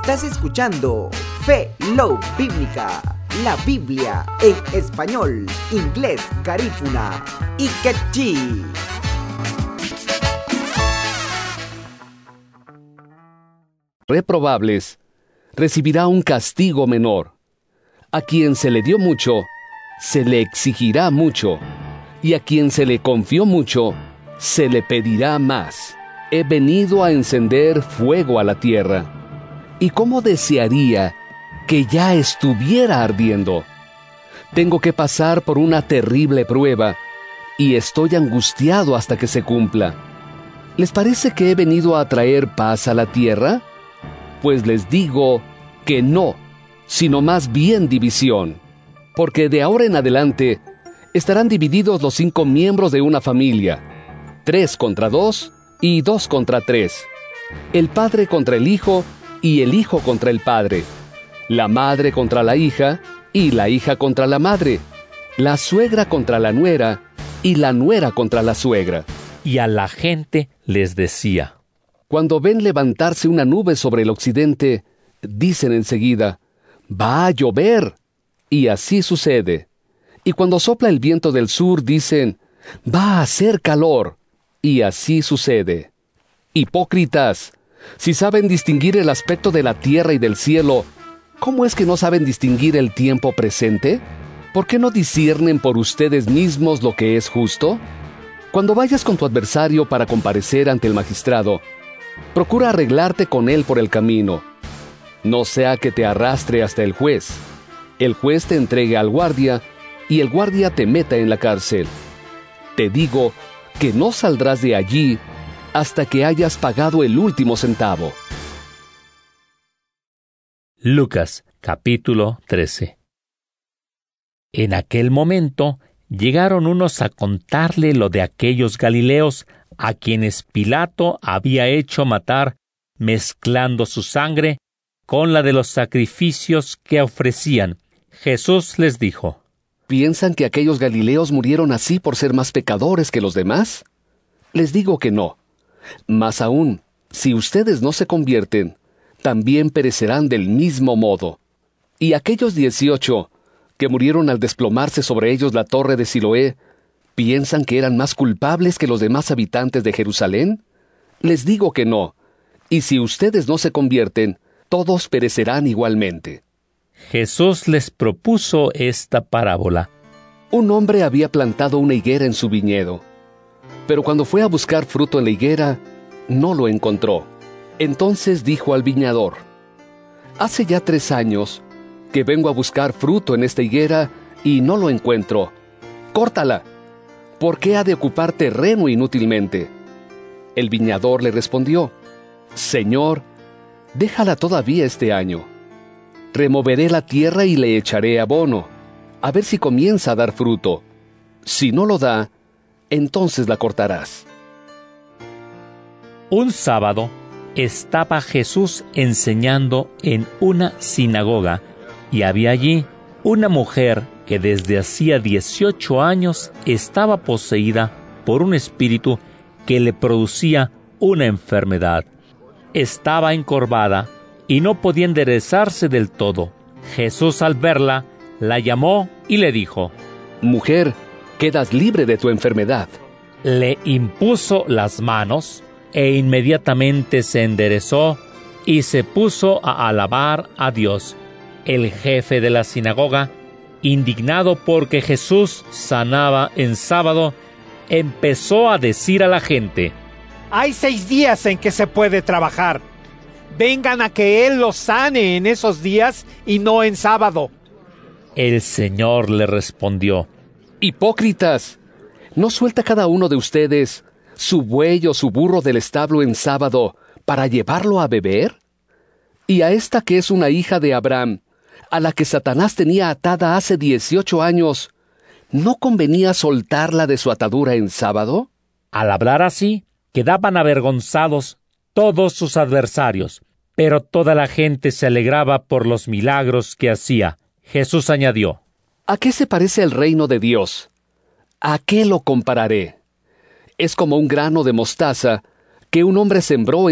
Estás escuchando Fe Love Bíblica, la Biblia en español, inglés, garífuna y quechí. Reprobables, recibirá un castigo menor. A quien se le dio mucho, se le exigirá mucho, y a quien se le confió mucho, se le pedirá más. He venido a encender fuego a la tierra, y cómo desearía que ya estuviera ardiendo. Tengo que pasar por una terrible prueba, y estoy angustiado hasta que se cumpla. ¿Les parece que he venido a traer paz a la tierra? Pues les digo que no, sino más bien división. Porque de ahora en adelante estarán divididos los 5 miembros de una familia, 3 contra 2 y 2 contra 3. El padre contra el hijo y el hijo contra el padre. La madre contra la hija y la hija contra la madre. La suegra contra la nuera y la nuera contra la suegra. Y a la gente les decía: Cuando ven levantarse una nube sobre el occidente, dicen enseguida: va a llover. Y así sucede. Y cuando sopla el viento del sur, dicen: va a hacer calor. Y así sucede. Hipócritas, si saben distinguir el aspecto de la tierra y del cielo, ¿cómo es que no saben distinguir el tiempo presente? ¿Por qué no disciernen por ustedes mismos lo que es justo? Cuando vayas con tu adversario para comparecer ante el magistrado, procura arreglarte con él por el camino. No sea que te arrastre hasta el juez. El juez te entregue al guardia y el guardia te meta en la cárcel. Te digo que no saldrás de allí hasta que hayas pagado el último centavo. Lucas, capítulo 13. En aquel momento llegaron unos a contarle lo de aquellos galileos a quienes Pilato había hecho matar, mezclando su sangre con la de los sacrificios que ofrecían. Jesús les dijo: ¿Piensan que aquellos galileos murieron así por ser más pecadores que los demás? Les digo que no. Más aún, si ustedes no se convierten, también perecerán del mismo modo. Y aquellos 18, que murieron al desplomarse sobre ellos la torre de Siloé, ¿piensan que eran más culpables que los demás habitantes de Jerusalén? Les digo que no. Y si ustedes no se convierten, todos perecerán igualmente. Jesús les propuso esta parábola. Un hombre había plantado una higuera en su viñedo, pero cuando fue a buscar fruto en la higuera, no lo encontró. Entonces dijo al viñador: hace ya 3 años que vengo a buscar fruto en esta higuera y no lo encuentro. Córtala. ¿Por qué ha de ocupar terreno inútilmente? El viñador le respondió: Señor, déjala todavía este año. Removeré la tierra y le echaré abono, a ver si comienza a dar fruto. Si no lo da, entonces la cortarás. Un sábado estaba Jesús enseñando en una sinagoga, y había allí una mujer que desde hacía 18 años estaba poseída por un espíritu que le producía una enfermedad. Estaba encorvada y no podía enderezarse del todo. Jesús, al verla, la llamó y le dijo: Mujer, quedas libre de tu enfermedad. Le impuso las manos e inmediatamente se enderezó y se puso a alabar a Dios. El jefe de la sinagoga, indignado porque Jesús sanaba en sábado, empezó a decir a la gente: hay 6 días en que se puede trabajar. Vengan a que Él los sane en esos días y no en sábado. El Señor le respondió: Hipócritas, ¿no suelta cada uno de ustedes su buey o su burro del establo en sábado para llevarlo a beber? Y a esta que es una hija de Abraham, a la que Satanás tenía atada hace 18 años, ¿no convenía soltarla de su atadura en sábado? Al hablar así, quedaban avergonzados todos sus adversarios, pero toda la gente se alegraba por los milagros que hacía. Jesús añadió: ¿A qué se parece el reino de Dios? ¿A qué lo compararé? Es como un grano de mostaza que un hombre sembró